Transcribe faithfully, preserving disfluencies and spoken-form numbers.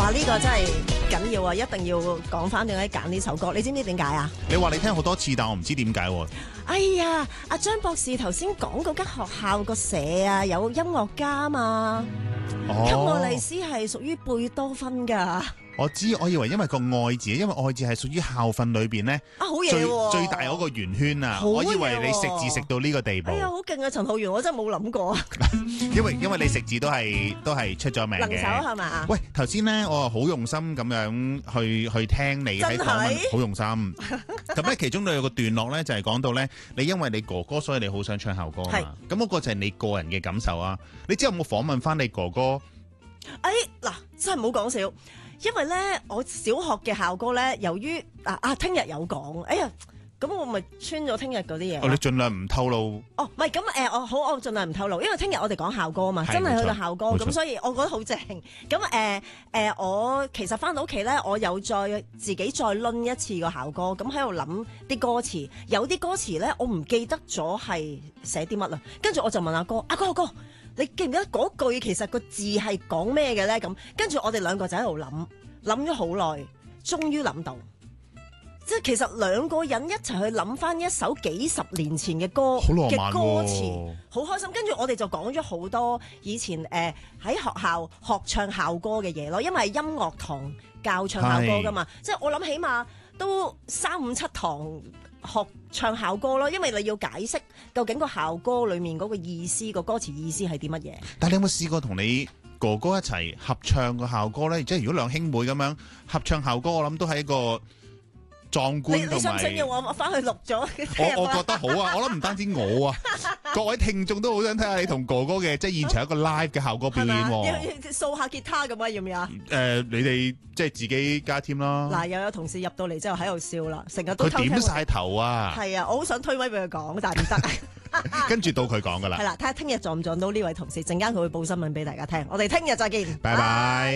哇！呢、這個真係緊要啊，一定要講翻點解揀呢首歌。你知唔知點解啊？ 你話你聽好多次，但我唔知點解喎。 哎呀，阿張博士頭先講嗰間學校個社啊，有音樂家嘛， 哦、 給我麗絲係屬於貝多芬㗎。 我知，我以為因為個愛字，因為愛字係屬於校訓裏邊咧， 啊好嘢喎， 最大嗰個圓圈啊！ 我以為你食字食到呢個地步。 哎呀，好勁啊！陳浩源，我真係冇諗過。 因為因為你食字都係都係出咗名嘅。 能手係嘛？ 喂，頭先咧我好用心咁樣去去聽你喺訪問，好用心。咁咧其中都有個段落咧，就係講到咧，你因為你哥哥，所以你好想唱校歌啊嘛。咁嗰個就係你個人嘅感受啊。你之後有冇訪問翻你哥哥？ 哎嗱，真係唔好講笑。因為咧，我小學嘅校歌咧，由於啊啊，聽日有講，哎呀，咁我咪穿咗聽日嗰啲嘢。 哦，你盡量唔透露。 哦，唔係咁誒，我好，我盡量唔透露，因為聽日我哋講校歌啊嘛，真係去到校歌，咁所以我覺得好正。咁誒誒，我其實翻到屋企咧，我有再自己再攆一次個校歌，咁喺度諗啲歌詞，有啲歌詞咧，我唔記得咗係寫啲乜啦，跟住我就問阿哥，阿哥阿哥。你記唔記得嗰句其實個字係講咩嘅咧？咁跟住我哋兩個就喺度諗，諗咗好耐，終於諗到，即係其實兩個人一齊去諗翻一首幾十年前嘅歌嘅歌詞，好開心。跟住我哋就講咗好多以前誒喺、呃、學校學唱校歌嘅嘢咯，因為係音樂堂教唱校歌噶嘛，即係我諗起碼都三五七堂。學唱校歌咯，因為你要解釋究竟個校歌裏面嗰個意思，個歌詞意思係啲乜嘢。 但係你有冇試過同你哥哥一齊合唱個校歌咧？即係如果兩兄妹咁樣合唱校歌，我諗都係一個壯觀同埋。你信唔信用我？我翻去錄咗。 我我覺得好啊！我諗唔單止我啊，各位聽眾都好想睇下你同哥哥嘅即係現場一個 live 嘅校歌表演喎。 要掃下吉他咁啊？要唔要啊？ 誒、呃，你哋即係自己加添啦。 嗱，又有同事入到嚟之後喺度笑啦，成日都佢點晒頭啊！ 係啊，我好想推諉俾佢講，但係唔得。 跟住到佢講噶啦。 係啦，睇下聽日撞唔撞到呢位同事，陣間佢會報新聞俾大家聽。我哋聽日再見。 拜拜。